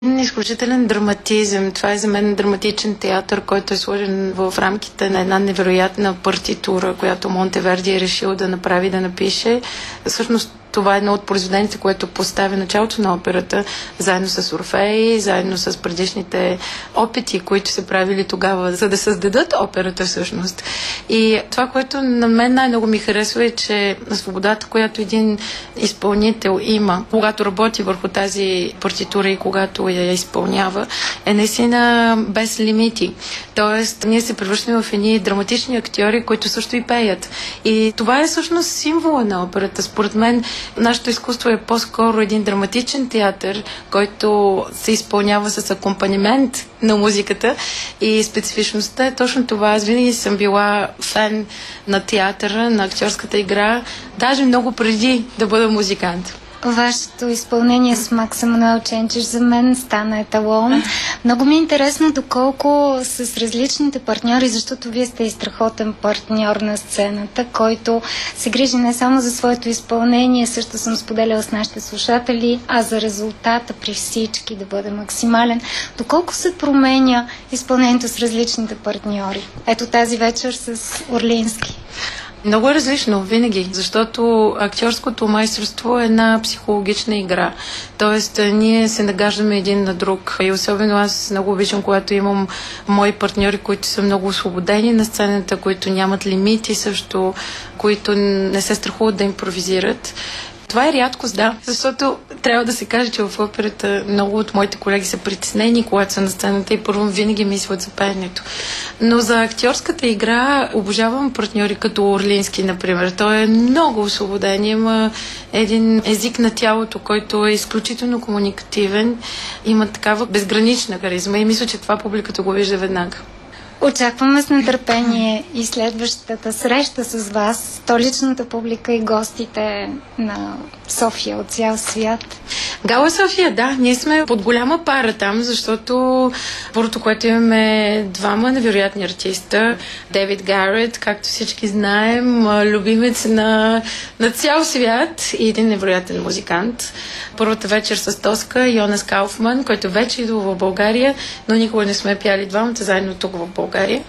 Изключителен драматизъм. Това е за мен драматичен театър, който е сложен в рамките на една невероятна партитура, която Монтеверди е решил да направи, да напише. Всъщност това е едно от произведенията, което поставя началото на операта, заедно с Орфей, заедно с предишните опити, които са правили тогава, за да създадат операта всъщност. И това, което на мен най-много ми харесва е, че свободата, която един изпълнител има, когато работи върху тази партитура и когато я изпълнява, е наистина без лимити. Тоест, ние се превръщаме в едни драматични актьори, които също и пеят. И това е всъщност символа на операта. Според мен, нашето изкуство е по-скоро един драматичен театър, който се изпълнява с акомпанимент на музиката, и специфичността е точно това. Аз винаги съм била фен на театъра, на актьорската игра, даже много преди да бъда музикант. Вашето изпълнение с Макс Емануел Ченчиш за мен стана еталон. Много ми е интересно доколко с различните партньори, защото вие сте и страхотен партньор на сцената, който се грижи не само за своето изпълнение, също съм споделяла с нашите слушатели, а за резултата при всички да бъде максимален. Доколко се променя изпълнението с различните партньори? Ето тази вечер с Орлински. Много е различно винаги, защото актьорското майсторство е една психологична игра. Тоест, ние се нагаждаме един на друг. И особено аз много обичам, когато имам мои партньори, които са много освободени на сцената, които нямат лимити също, които не се страхуват да импровизират. Това е рядкост, да, защото трябва да се каже, че в операта много от моите колеги са притеснени, когато са на сцената, и първо винаги мислят за пеенето. Но за актьорската игра обожавам партньори като Орлински, например. Той е много освободен, има един език на тялото, който е изключително комуникативен, има такава безгранична харизма и мисля, че това публиката го вижда веднага. Очакваме с нетърпение и следващата среща с вас, столичната публика и гостите на София от цял свят. Гала София, да. Ние сме под голяма пара там, защото първото, което имаме двама невероятни артиста. Дейвид Гарет, както всички знаем, любимец на цял свят и един невероятен музикант. Първата вечер с Тоска, Йонас Кауфман, който вече идва в България, но никога не сме пяли двамата заедно тук в България.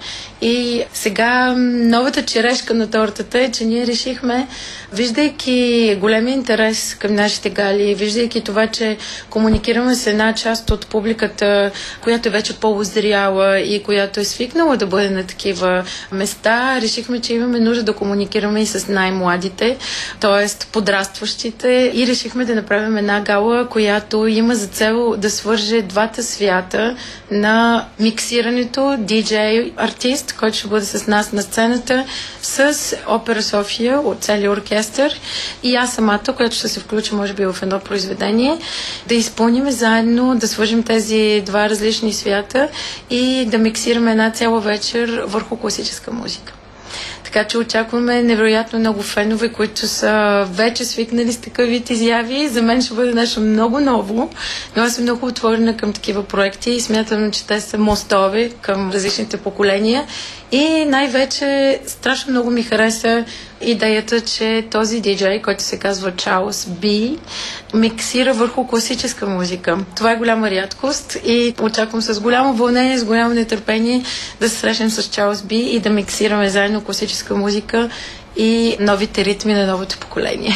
И сега новата черешка на тортата е, че ние решихме, виждайки големия интерес към нашите гали, виждайки това, че комуникираме с една част от публиката, която е вече по-озряла и която е свикнала да бъде на такива места, решихме, че имаме нужда да комуникираме и с най-младите, т.е. подрастващите, и решихме да направим една гала, която има за цел да свърже двата свята на миксирането, диджей-артист, който ще бъде с нас на сцената, с Опера София от целия оркестър, и аз самата, която ще се включа може би в едно произведение, да изпълним заедно, да свържим тези два различни свята и да миксираме една цяла вечер върху класическа музика. Така че очакваме невероятно много фенове, които са вече свикнали с такъв вид изяви. За мен ще бъде нещо много ново, но аз съм много отворена към такива проекти и смятам, че те са мостове към различните поколения. И най-вече страшно много ми хареса идеята, че този диджей, който се казва Чарлз Би, миксира върху класическа музика. Това е голяма рядкост и очаквам с голямо вълнение, с голямо нетърпение да се срещнем с Чарлз Би и да миксираме заедно класическа музика и новите ритми на новото поколение.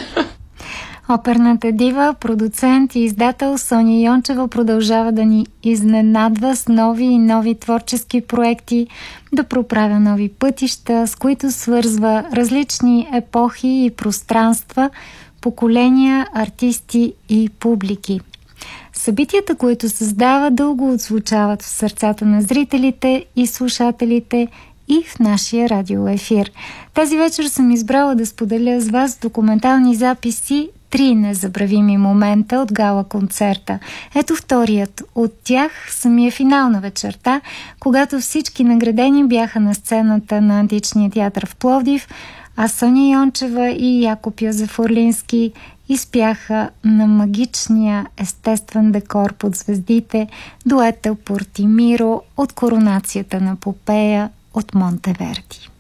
Оперната дива, продуцент и издател Соня Йончева продължава да ни изненадва с нови и нови творчески проекти, да проправя нови пътища, с които свързва различни епохи и пространства, поколения, артисти и публики. Събитията, които създава, дълго отзвучават в сърцата на зрителите и слушателите и в нашия радиоефир. Тази вечер съм избрала да споделя с вас документални записи, 3 незабравими момента от гала-концерта. Ето вторият от тях, самия финал на вечерта, когато всички наградени бяха на сцената на Античния театър в Пловдив, а Соня Йончева и Якоб Йозеф Орлински изпяха на магичния естествен декор под звездите дуета Портимиро от Коронацията на Попея от Монтеверди.